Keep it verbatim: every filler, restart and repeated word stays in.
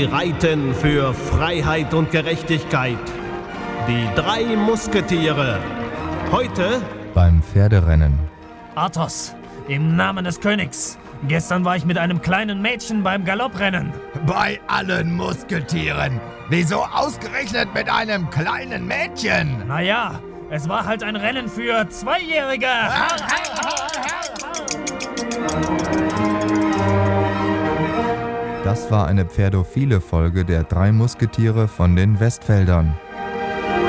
Sie reiten für Freiheit und Gerechtigkeit. Die drei Musketiere. Heute beim Pferderennen. Athos, im Namen des Königs. Gestern war ich mit einem kleinen Mädchen beim Galopprennen. Bei allen Musketieren. Wieso ausgerechnet mit einem kleinen Mädchen? Naja, es war halt ein Rennen für Zweijährige. Das war eine pferdophile Folge der drei Musketiere von den Westfeldern.